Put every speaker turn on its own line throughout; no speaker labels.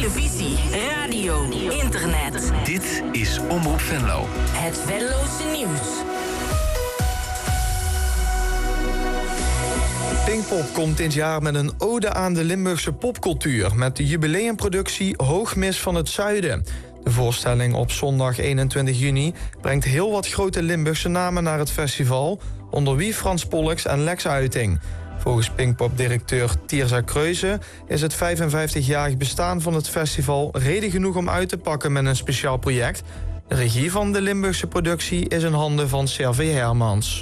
televisie, radio, internet.
Dit is Omroep Venlo.
Het Venlose nieuws.
Pinkpop komt dit jaar met een ode aan de Limburgse popcultuur met de jubileumproductie Hoogmis van het Zuiden. De voorstelling op zondag 21 juni brengt heel wat grote Limburgse namen naar het festival, onder wie Frans Pollux en Lex Uiting. Volgens Pinkpop-directeur Tirza Kreuze is het 55-jarig bestaan van het festival reden genoeg om uit te pakken met een speciaal project. De regie van de Limburgse productie is in handen van Servé Hermans.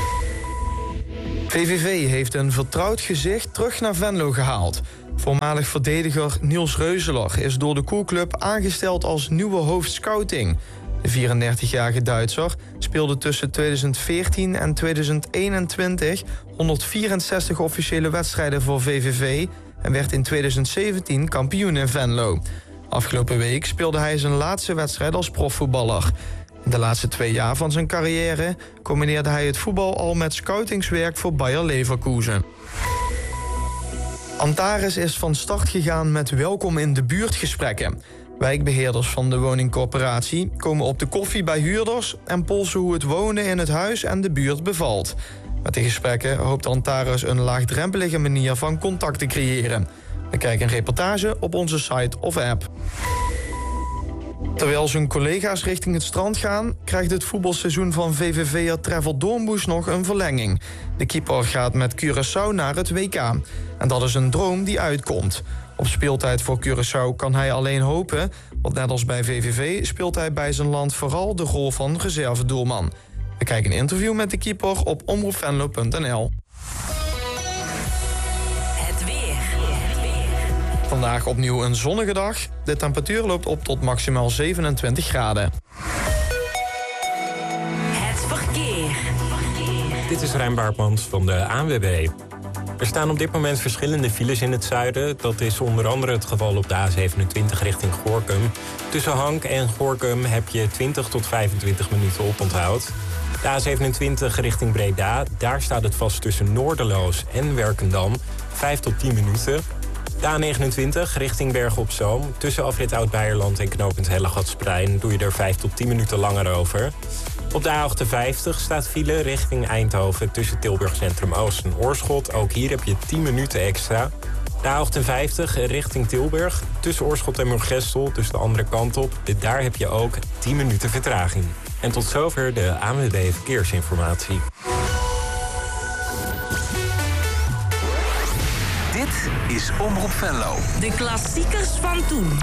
VVV heeft een vertrouwd gezicht terug naar Venlo gehaald. Voormalig verdediger Niels Reuzeler is door de Koelclub aangesteld als nieuwe hoofdscouting. De 34-jarige Duitser speelde tussen 2014 en 2021 164 officiële wedstrijden voor VVV en werd in 2017 kampioen in Venlo. Afgelopen week speelde hij zijn laatste wedstrijd als profvoetballer. In de laatste 2 jaar van zijn carrière combineerde hij het voetbal al met scoutingswerk voor Bayer Leverkusen. Antares is van start gegaan met welkom in de buurtgesprekken. Wijkbeheerders van de woningcorporatie komen op de koffie bij huurders en polsen hoe het wonen in het huis en de buurt bevalt. Met de gesprekken hoopt Antares een laagdrempelige manier van contact te creëren. We kijken een reportage op onze site of app. Terwijl zijn collega's richting het strand gaan, krijgt het voetbalseizoen van VVV'er Trevor Doornboes nog een verlenging. De keeper gaat met Curaçao naar het WK. En dat is een droom die uitkomt. Op speeltijd voor Curaçao kan hij alleen hopen, want net als bij VVV speelt hij bij zijn land vooral de rol van reservedoelman. We kijken een interview met de keeper op omroepvenlo.nl. Vandaag opnieuw een zonnige dag. De temperatuur loopt op tot maximaal 27 graden.
Het verkeer.
Dit is Rijn Baartmans van de ANWB. Er staan op dit moment verschillende files in het zuiden. Dat is onder andere het geval op de A27 richting Gorinchem. Tussen Hank en Gorinchem heb je 20 tot 25 minuten oponthoud. De A27 richting Breda, daar staat het vast tussen Noorderloos en Werkendam. 5 tot 10 minuten. De A29 richting Bergen op Zoom. Tussen afrit Oud-Beierland en knooppunt Hellegatsplein doe je er 5 tot 10 minuten langer over. Op de A58 staat file richting Eindhoven tussen Tilburg Centrum Oost en Oorschot. Ook hier heb je 10 minuten extra. De A58 richting Tilburg tussen Oorschot en Moergestel, dus de andere kant op. Daar heb je ook 10 minuten vertraging. En tot zover de ANWB Verkeersinformatie.
Dit is Omroep Venlo.
De klassiekers van toen.